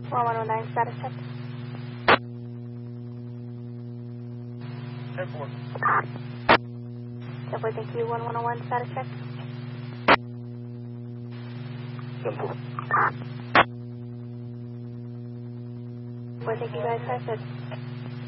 1109 status check. 10-4. Definitely thank you. 1101 status check. 10-4. Well, thank you guys. That's it.